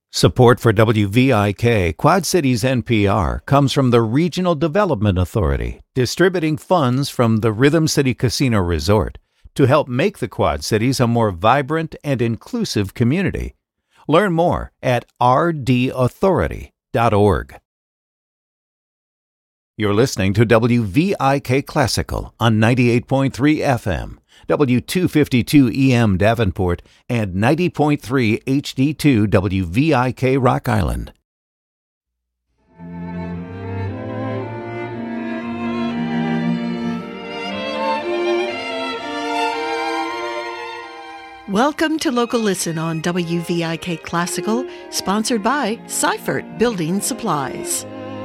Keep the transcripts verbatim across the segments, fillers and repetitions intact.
Support for W V I K Quad Cities N P R comes from the Regional Development Authority, distributing funds from the Rhythm City Casino Resort to help make the Quad Cities a more vibrant and inclusive community. Learn more at r d authority dot org. You're listening to W V I K Classical on ninety-eight point three F M, W two fifty-two E M Davenport, and ninety point three H D two W V I K Rock Island. Welcome to Local Listen on W V I K Classical, sponsored by Seifert Building Supplies.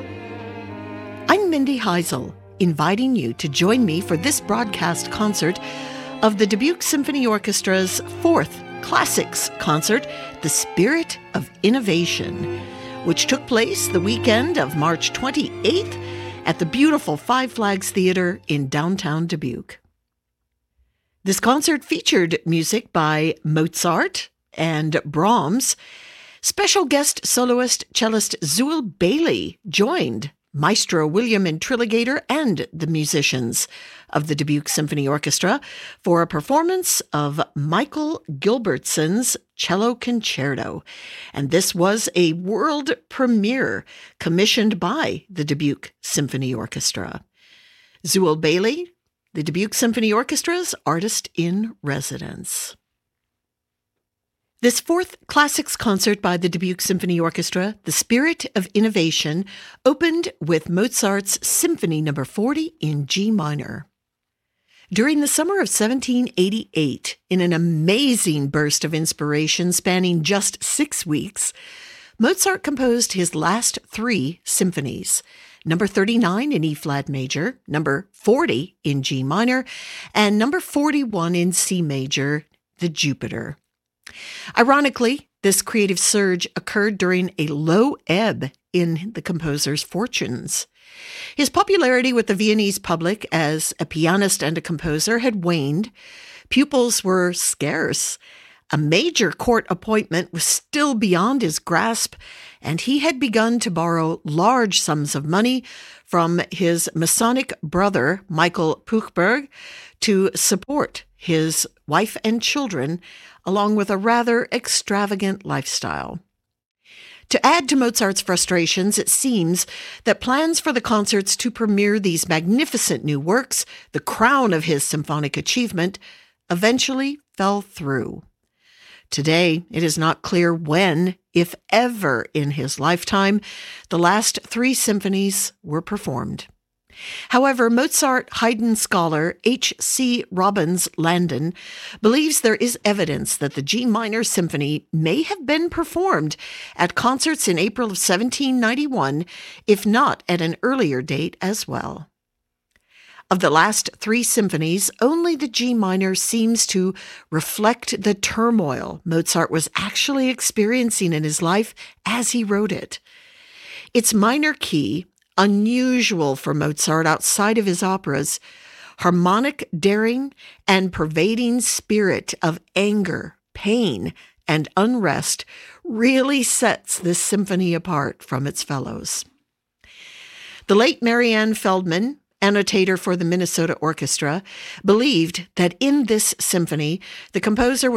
I'm Mindy Heisel, inviting you to join me for this broadcast concert of the Dubuque Symphony Orchestra's fourth Classics concert, The Spirit of Innovation, which took place the weekend of March twenty-eighth at the beautiful Five Flags Theater in downtown Dubuque. This concert featured music by Mozart and Brahms. Special guest soloist cellist Zewel Bailey joined Maestro William Intrigligator and the musicians of the Dubuque Symphony Orchestra for a performance of Michael Gilbertson's Cello Concerto. And this was a world premiere commissioned by the Dubuque Symphony Orchestra. Zewel Bailey, the Dubuque Symphony Orchestra's artist in residence. This fourth Classics concert by the Dubuque Symphony Orchestra, The Spirit of Innovation, opened with Mozart's Symphony Number forty in G minor. During the summer of seventeen eighty-eight, in an amazing burst of inspiration spanning just six weeks, Mozart composed his last three symphonies, number thirty-nine in E-flat major, number forty in G minor, and number forty-one in C major, the Jupiter. Ironically, this creative surge occurred during a low ebb in the composer's fortunes. His popularity with the Viennese public as a pianist and a composer had waned. Pupils were scarce. A major court appointment was still beyond his grasp, and he had begun to borrow large sums of money from his Masonic brother, Michael Puchberg, to support his wife and children, along with a rather extravagant lifestyle. To add to Mozart's frustrations, it seems that plans for the concerts to premiere these magnificent new works, the crown of his symphonic achievement, eventually fell through. Today, it is not clear when, if ever in his lifetime, the last three symphonies were performed. However, Mozart Haydn scholar H C Robbins Landon believes there is evidence that the G minor symphony may have been performed at concerts in April of seventeen ninety-one, if not at an earlier date as well. Of the last three symphonies, only the G minor seems to reflect the turmoil Mozart was actually experiencing in his life as he wrote it. Its minor key, unusual for Mozart outside of his operas, harmonic daring and pervading spirit of anger, pain, and unrest really sets this symphony apart from its fellows. The late Marianne Feldman, annotator for the Minnesota Orchestra, believed that in this symphony, the composer